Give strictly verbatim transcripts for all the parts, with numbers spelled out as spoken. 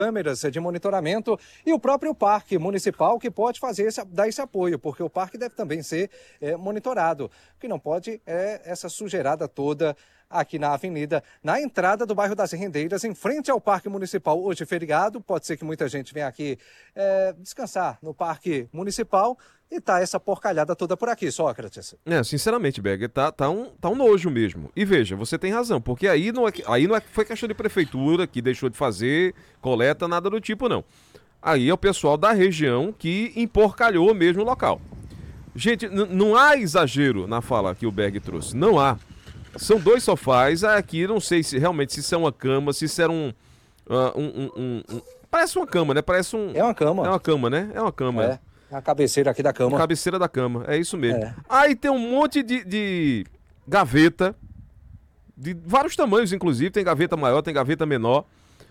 câmeras de monitoramento e o próprio parque municipal que pode fazer esse, dar esse apoio, porque o parque deve também ser é, monitorado. O que não pode é essa sujeirada toda aqui na avenida, na entrada do bairro das Rendeiras, em frente ao Parque Municipal. Hoje feriado, pode ser que muita gente venha aqui é, descansar no Parque Municipal e tá essa porcalhada toda por aqui, Sócrates. É, sinceramente, Berger, tá, tá, um, tá um nojo mesmo. E veja, você tem razão, porque aí não, é, aí não é, foi questão de prefeitura que deixou de fazer coleta, nada do tipo, não. Aí é o pessoal da região que emporcalhou mesmo o local. Gente, não há exagero na fala que o Berg trouxe, não há. São dois sofás, aqui não sei se realmente se isso é uma cama, se isso era um, uh, um, um, um, um... Parece uma cama, né? Parece um... É uma cama. É uma cama, né? É uma cama. É, a cabeceira aqui da cama. A cabeceira da cama, é isso mesmo. É. Aí tem um monte de, de gaveta, de vários tamanhos, inclusive. Tem gaveta maior, tem gaveta menor.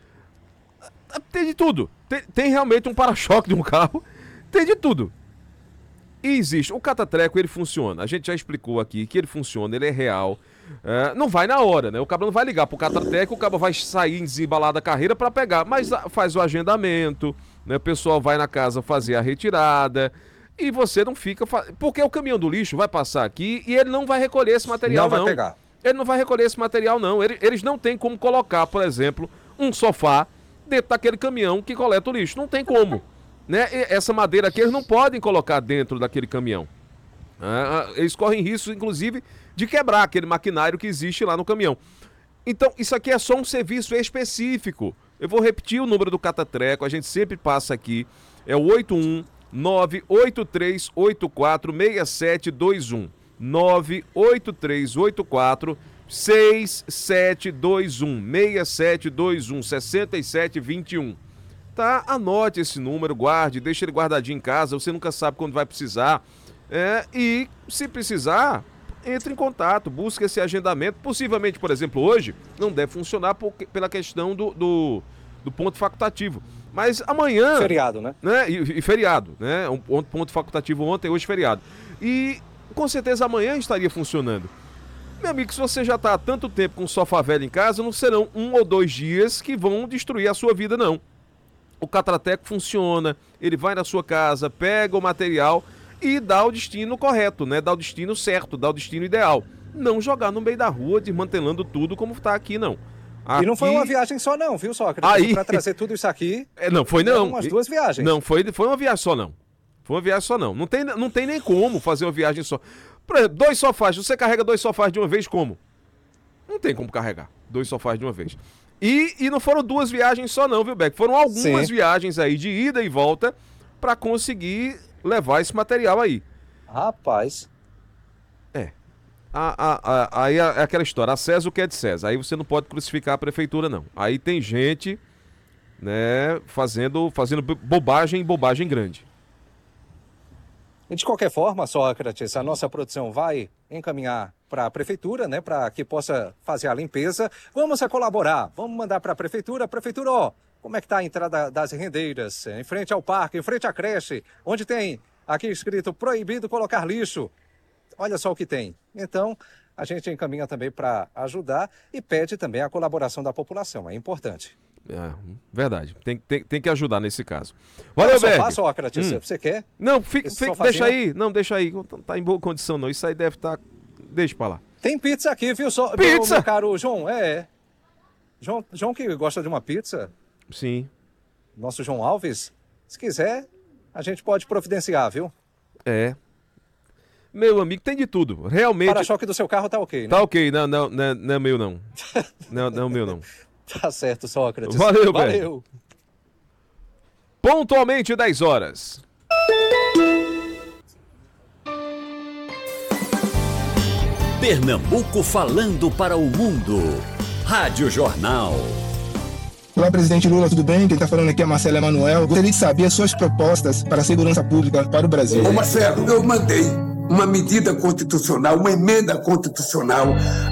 Tem de tudo. Tem, tem realmente um para-choque de um carro. Tem de tudo. E existe. O catatreco, ele funciona. A gente já explicou aqui que ele funciona, ele é real. É, não vai na hora, né? O cara não vai ligar pro catatreco, o cara vai sair desembalar da carreira para pegar. Mas faz o agendamento, né? O pessoal vai na casa fazer a retirada. E você não fica... Fa... Porque o caminhão do lixo vai passar aqui e ele não vai recolher esse material, não. Não vai pegar. Ele não vai recolher esse material, não. Eles não têm como colocar, por exemplo, um sofá dentro daquele caminhão que coleta o lixo. Não tem como. Né? Essa madeira aqui eles não podem colocar dentro daquele caminhão. Ah, eles correm risco, inclusive, de quebrar aquele maquinário que existe lá no caminhão. Então, isso aqui é só um serviço específico. Eu vou repetir o número do catatreco, a gente sempre passa aqui. É o oito um nove oito três oito quatro seis sete dois um. nove oito três oito quatro seis sete dois um. seis sete dois um, seis sete dois um. Tá? Anote esse número, guarde, deixe ele guardadinho em casa, você nunca sabe quando vai precisar. É, e, se precisar, entre em contato, busque esse agendamento. Possivelmente, por exemplo, hoje, não deve funcionar por, pela questão do, do, do ponto facultativo. Mas amanhã... Feriado, né? né e, e feriado, né? Um ponto facultativo ontem, hoje feriado. E, com certeza, amanhã estaria funcionando. Meu amigo, se você já está há tanto tempo com sofá velho em casa, não serão um ou dois dias que vão destruir a sua vida, não. O catatreco funciona, ele vai na sua casa, pega o material e dá o destino correto, né? Dá o destino certo, dá o destino ideal. Não jogar no meio da rua, desmantelando tudo como está aqui, não. Aqui... E não foi uma viagem só não, viu, Sócrates? Aí... Para trazer tudo isso aqui... É, não, foi não. Umas duas viagens. Não, foi, foi uma viagem só não. Foi uma viagem só não. Não tem, não tem nem como fazer uma viagem só. Por exemplo, dois sofás, você carrega dois sofás de uma vez como? Não tem como carregar dois sofás de uma vez. E, e não foram duas viagens só não, viu, Beck? Foram algumas Sim. viagens aí de ida e volta para conseguir levar esse material aí. Rapaz. É. A, a, a, aí é aquela história, a César o que é de César. Aí você não pode crucificar a prefeitura, não. Aí tem gente, né, fazendo, fazendo bobagem, bobagem grande. E de qualquer forma, Sócrates, a nossa produção vai encaminhar para a prefeitura, né, para que possa fazer a limpeza. Vamos a colaborar, vamos mandar para a prefeitura. Prefeitura, ó, como é que está a entrada das Rendeiras? Em frente ao parque, em frente à creche, onde tem aqui escrito proibido colocar lixo. Olha só o que tem. Então, a gente encaminha também para ajudar e pede também a colaboração da população. É importante. É, verdade. Tem, tem, tem que ajudar nesse caso. Valeu, Berg. Berg. Sócrates, hum. Você quer? Não, fica, fica, deixa aí. Não, deixa aí. Não tá em boa condição, não. Isso aí deve estar... Tá... Deixa pra lá. Tem pizza aqui, viu? Só, pizza? Meu caro João, é. João, João que gosta de uma pizza. Sim. Nosso João Alves. Se quiser, a gente pode providenciar, viu? É. Meu amigo, tem de tudo. Realmente... O para-choque do seu carro tá ok, né? Tá ok. Não, não, não, não é meu, não. Não, não é meu, não. Tá certo, Sócrates. Valeu, Valeu. Berg. Pontualmente dez horas. Pernambuco falando para o mundo. Rádio Jornal. Olá, presidente Lula, tudo bem? Quem está falando aqui é Marcelo Emanuel. Gostaria de saber as suas propostas para a segurança pública para o Brasil. Ô Marcelo, eu mandei uma medida constitucional, uma emenda constitucional